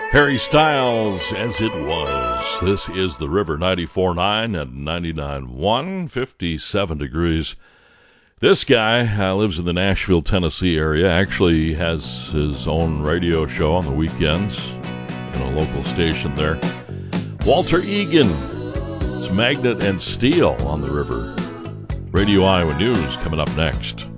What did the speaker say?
Harry Styles, As It Was. This is the River 94.9 and 99.1, 57 degrees. This guy lives in the Nashville, Tennessee area. Actually, he has his own radio show on the weekends in a local station there. Walter Egan. It's Magnet and Steel on the River. Radio Iowa News coming up next.